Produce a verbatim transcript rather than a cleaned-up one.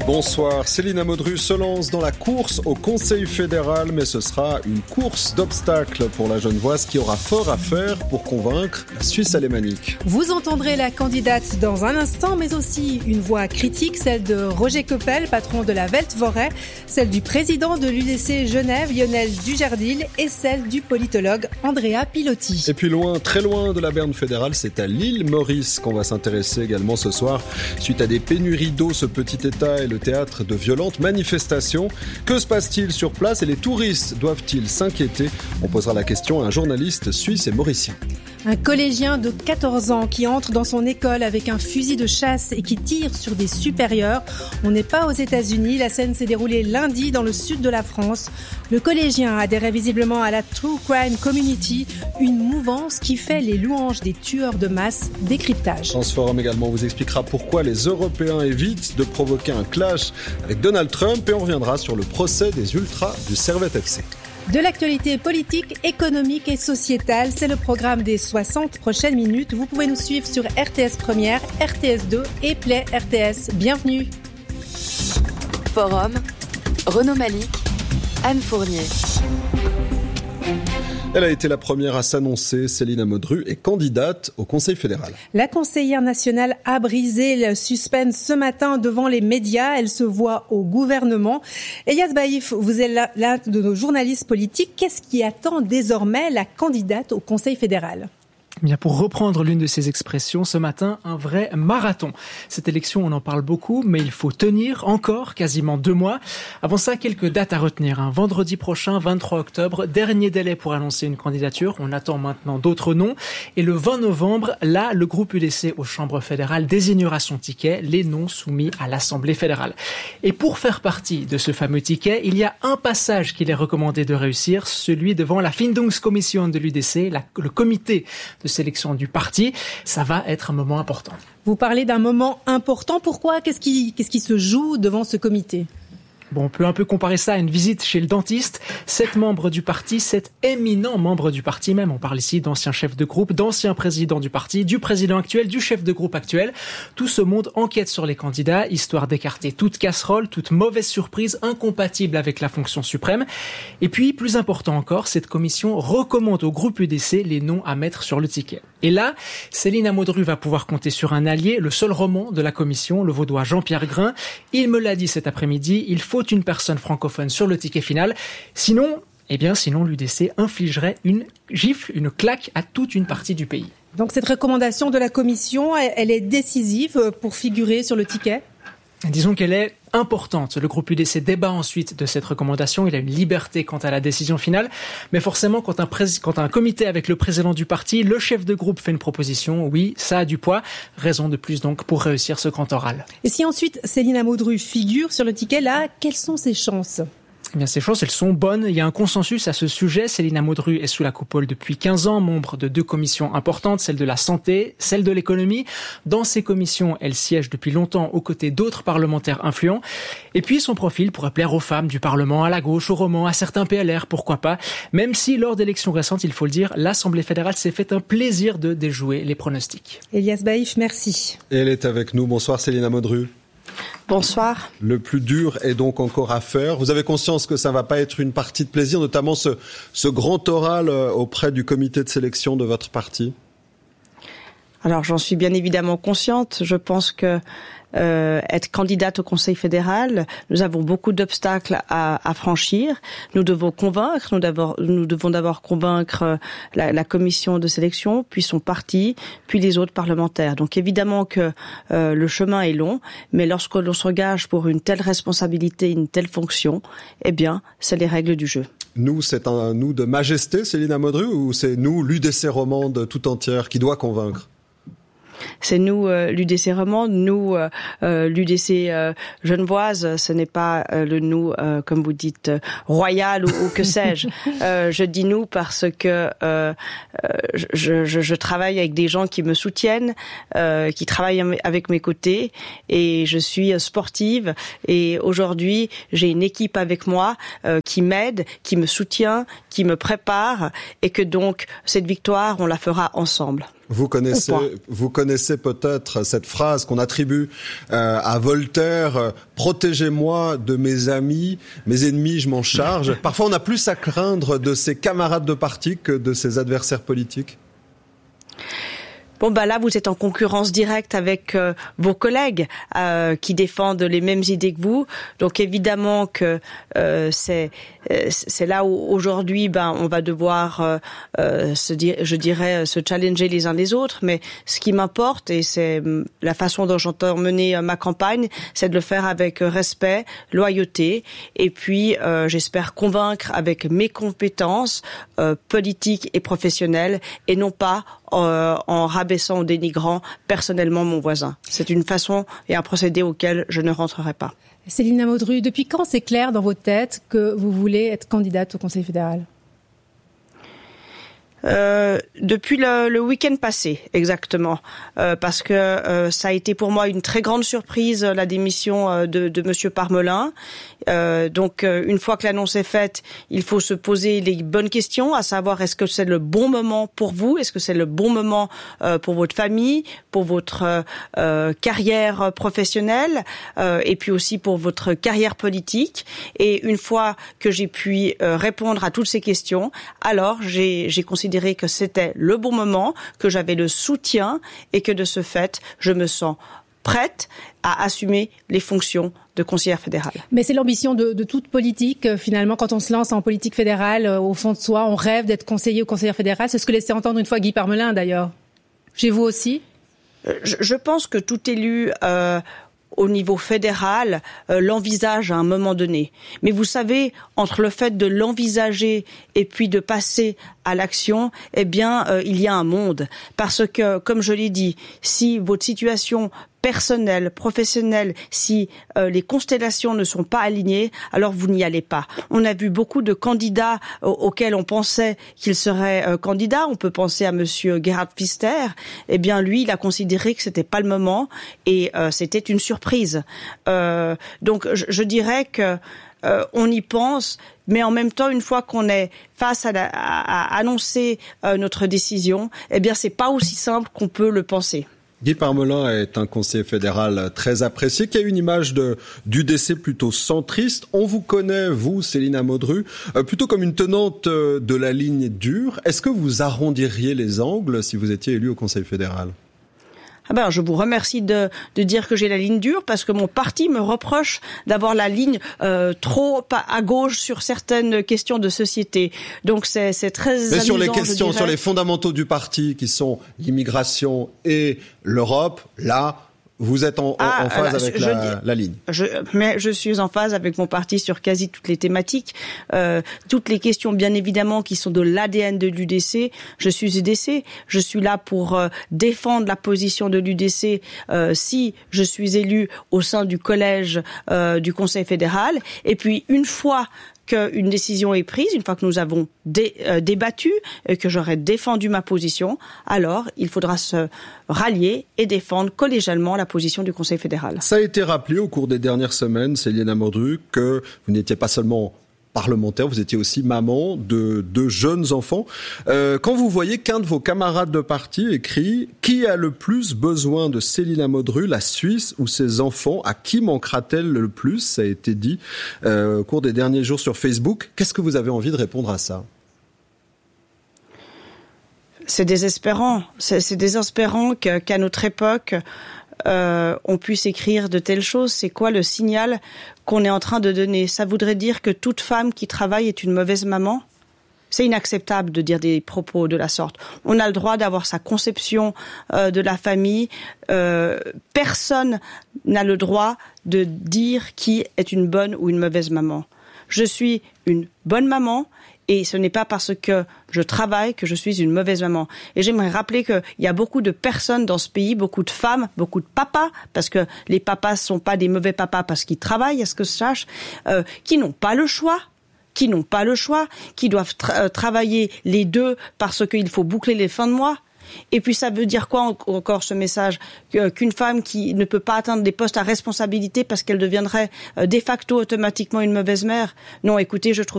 Bonsoir, Céline Amodru se lance dans la course au Conseil fédéral, mais ce sera une course d'obstacles pour la Genevoise qui aura fort à faire pour convaincre la Suisse alémanique. Vous entendrez la candidate dans un instant, mais aussi une voix critique, celle de Roger Coppel, patron de la Weltwoche, celle du président de l'U D C Genève, Lionel Dujardil, et celle du politologue Andrea Pilotti. Et puis loin, très loin de la Berne fédérale, c'est à l'île Maurice qu'on va s'intéresser également ce soir. Suite à des pénuries d'eau, ce petit État est le théâtre de violentes manifestations. Que se passe-t-il sur place et les touristes doivent-ils s'inquiéter? On posera la question à un journaliste suisse et mauricien. Un collégien de quatorze ans qui entre dans son école avec un fusil de chasse et qui tire sur des supérieurs. On n'est pas aux États-Unis. La scène s'est déroulée lundi dans le sud de la France. Le collégien adhérait visiblement à la True Crime Community, une mouvance qui fait les louanges des tueurs de masse. Décryptage. Dans ce forum également, on vous expliquera pourquoi les Européens évitent de provoquer un clash avec Donald Trump et on reviendra sur le procès des ultras du Servette F C. De l'actualité politique, économique et sociétale, c'est le programme des soixante prochaines minutes. Vous pouvez nous suivre sur R T S Première, R T S deux et Play R T S. Bienvenue. Forum, Renaud Malik, Anne Fournier. Elle a été la première à s'annoncer. Céline Amodru est candidate au Conseil fédéral. La conseillère nationale a brisé le suspense ce matin devant les médias. Elle se voit au gouvernement. Elias Baïf, vous êtes l'un de nos journalistes politiques. Qu'est-ce qui attend désormais la candidate au Conseil fédéral ? Bien, pour reprendre l'une de ces expressions, ce matin, un vrai marathon. Cette élection, on en parle beaucoup, mais il faut tenir encore quasiment deux mois. Avant ça, quelques dates à retenir. Hein. Vendredi prochain, vingt-trois octobre, dernier délai pour annoncer une candidature. On attend maintenant d'autres noms. Et le vingt novembre, là, le groupe U D C aux chambres fédérales désignera son ticket, les noms soumis à l'Assemblée fédérale. Et pour faire partie de ce fameux ticket, il y a un passage qu'il est recommandé de réussir, celui devant la Findungskommission de l'U D C, la, le comité de sélection du parti. Ça va être un moment important. Vous parlez d'un moment important. Pourquoi ? Qu'est-ce qui, qu'est-ce qui se joue devant ce comité ? Bon, on peut un peu comparer ça à une visite chez le dentiste. Sept membres du parti, sept éminents membres du parti même. On parle ici d'anciens chefs de groupe, d'anciens présidents du parti, du président actuel, du chef de groupe actuel. Tout ce monde enquête sur les candidats, histoire d'écarter toute casserole, toute mauvaise surprise incompatible avec la fonction suprême. Et puis, plus important encore, cette commission recommande au groupe U D C les noms à mettre sur le ticket. Et là, Céline Amodru va pouvoir compter sur un allié, le seul roman de la commission, le vaudois Jean-Pierre Grain. Il me l'a dit cet après-midi, il faut une personne francophone sur le ticket final. Sinon, eh bien, sinon l'U D C infligerait une gifle, une claque à toute une partie du pays. Donc cette recommandation de la commission, elle est décisive pour figurer sur le ticket ? Disons qu'elle est importante. Le groupe U D C débat ensuite de cette recommandation. Il a une liberté quant à la décision finale. Mais forcément, quand un, pré- quand un comité avec le président du parti, le chef de groupe fait une proposition, oui, ça a du poids. Raison de plus donc pour réussir ce grand oral. Et si ensuite Céline Amodru figure sur le ticket, là, quelles sont ses chances ? Eh bien, ces choses, elles sont bonnes. Il y a un consensus à ce sujet. Céline Amodru est sous la coupole depuis quinze ans, membre de deux commissions importantes, celle de la santé, celle de l'économie. Dans ces commissions, elle siège depuis longtemps aux côtés d'autres parlementaires influents. Et puis, son profil pourrait plaire aux femmes du Parlement, à la gauche, au roman, à certains P L R, pourquoi pas. Même si, lors d'élections récentes, il faut le dire, l'Assemblée fédérale s'est fait un plaisir de déjouer les pronostics. Elias Baïf, merci. Et elle est avec nous. Bonsoir Céline Amodru. Bonsoir. Le plus dur est donc encore à faire. Vous avez conscience que ça ne va pas être une partie de plaisir, notamment ce, ce grand oral auprès du comité de sélection de votre parti ? Alors j'en suis bien évidemment consciente. Je pense que euh, être candidate au Conseil fédéral, nous avons beaucoup d'obstacles à, à franchir. Nous devons convaincre, nous, d'abord, nous devons d'abord convaincre la, la commission de sélection, puis son parti, puis les autres parlementaires. Donc évidemment que euh, le chemin est long, mais lorsque l'on s'engage pour une telle responsabilité, une telle fonction, eh bien, c'est les règles du jeu. Nous, c'est un nous de majesté, Céline Amodru, ou c'est nous, l'U D C romande tout entière, qui doit convaincre ? C'est nous, euh, l'U D C romande, nous, euh, euh, l'U D C euh, genevoise, ce n'est pas euh, le nous, euh, comme vous dites, euh, royal ou, ou que sais-je. Euh, je dis nous parce que euh, je, je, je travaille avec des gens qui me soutiennent, euh, qui travaillent avec mes côtés, et je suis sportive. Et aujourd'hui, j'ai une équipe avec moi euh, qui m'aide, qui me soutient, qui me prépare, et que donc cette victoire, on la fera ensemble. Vous connaissez, vous connaissez peut-être cette phrase qu'on attribue euh, à Voltaire, euh, « Protégez-moi de mes amis, mes ennemis, je m'en charge ». Parfois, on a plus à craindre de ses camarades de parti que de ses adversaires politiques. Bon, bah là, vous êtes en concurrence directe avec euh, vos collègues euh, qui défendent les mêmes idées que vous. Donc, évidemment que euh, c'est c'est là où aujourd'hui, ben, on va devoir, euh, euh, se dire, je dirais, se challenger les uns les autres. Mais ce qui m'importe, et c'est la façon dont j'entends mener ma campagne, c'est de le faire avec respect, loyauté, et puis euh, j'espère convaincre avec mes compétences euh, politiques et professionnelles, et non pas Euh, en rabaissant ou dénigrant personnellement mon voisin. C'est une façon et un procédé auquel je ne rentrerai pas. Céline Amodru, depuis quand c'est clair dans votre tête que vous voulez être candidate au Conseil fédéral ? Euh, depuis le, le week-end passé, exactement, euh, parce que euh, ça a été pour moi une très grande surprise, la démission euh, de, de Monsieur Parmelin. Euh, donc, euh, une fois que l'annonce est faite, il faut se poser les bonnes questions, à savoir est-ce que c'est le bon moment pour vous, est-ce que c'est le bon moment euh, pour votre famille, pour votre euh, carrière professionnelle, euh, et puis aussi pour votre carrière politique. Et une fois que j'ai pu euh, répondre à toutes ces questions, alors j'ai, j'ai considéré que c'était le bon moment, que j'avais le soutien et que de ce fait, je me sens prête à assumer les fonctions de conseillère fédérale. Mais c'est l'ambition de, de toute politique. Finalement, quand on se lance en politique fédérale, au fond de soi, on rêve d'être conseiller ou conseillère fédérale. C'est ce que laissait entendre une fois Guy Parmelin, d'ailleurs. Chez vous aussi ? je, je pense que tout élu euh, au niveau fédéral euh, l'envisage à un moment donné. Mais vous savez, entre le fait de l'envisager et puis de passer à l'action, eh bien, euh, il y a un monde. Parce que, comme je l'ai dit, si votre situation personnelle, professionnelle, si euh, les constellations ne sont pas alignées, alors vous n'y allez pas. On a vu beaucoup de candidats euh, auxquels on pensait qu'ils seraient euh, candidats. On peut penser à Monsieur Gerhard Pfister. Eh bien, lui, il a considéré que c'était pas le moment et euh, c'était une surprise. Euh, donc, je, je dirais que Euh, on y pense, mais en même temps, une fois qu'on est face à, la, à, à annoncer euh, notre décision, eh bien, c'est pas aussi simple qu'on peut le penser. Guy Parmelin est un conseiller fédéral très apprécié, qui a une image de, d'U D C plutôt centriste. On vous connaît, vous, Céline Amodru, euh, plutôt comme une tenante de la ligne dure. Est-ce que vous arrondiriez les angles si vous étiez élu au Conseil fédéral ? Ah ben, je vous remercie de, de dire que j'ai la ligne dure parce que mon parti me reproche d'avoir la ligne euh, trop à gauche sur certaines questions de société. Donc c'est, c'est très amusant. Mais sur les questions, sur les fondamentaux du parti qui sont l'immigration et l'Europe, là, vous êtes en, ah, en phase là, avec je, la, je, la ligne. Je, mais je suis en phase avec mon parti sur quasi toutes les thématiques. Euh, toutes les questions, bien évidemment, qui sont de l'A D N de l'U D C. Je suis U D C. Je suis là pour euh, défendre la position de l'U D C euh, si je suis élu au sein du collège euh, du Conseil fédéral. Et puis, une fois qu'une décision est prise, une fois que nous avons dé, euh, débattu et que j'aurai défendu ma position, alors il faudra se rallier et défendre collégialement la position du Conseil fédéral. Ça a été rappelé au cours des dernières semaines, Céline Amodru, que vous n'étiez pas seulement parlementaire, vous étiez aussi maman de deux jeunes enfants. Euh, quand vous voyez qu'un de vos camarades de parti écrit « Qui a le plus besoin de Céline Amodru, la Suisse ou ses enfants? À qui manquera-t-elle le plus ?» Ça a été dit euh, au cours des derniers jours sur Facebook. Qu'est-ce que vous avez envie de répondre à ça ? C'est désespérant. C'est, c'est désespérant que, qu'à notre époque, Euh, on puisse écrire de telles choses. C'est quoi le signal qu'on est en train de donner ? Ça voudrait dire que toute femme qui travaille est une mauvaise maman ? C'est inacceptable de dire des propos de la sorte. On a le droit d'avoir sa conception euh, de la famille. Euh, personne n'a le droit de dire qui est une bonne ou une mauvaise maman. Je suis une bonne maman. Et ce n'est pas parce que je travaille que je suis une mauvaise maman. Et j'aimerais rappeler qu'il y a beaucoup de personnes dans ce pays, beaucoup de femmes, beaucoup de papas, parce que les papas ne sont pas des mauvais papas parce qu'ils travaillent, à ce que je sache, euh, qui n'ont pas le choix, qui n'ont pas le choix, qui doivent tra- travailler les deux parce qu'il faut boucler les fins de mois. Et puis ça veut dire quoi encore ce message ? Qu'une femme qui ne peut pas atteindre des postes à responsabilité parce qu'elle deviendrait de facto automatiquement une mauvaise mère ? Non, écoutez, je trouve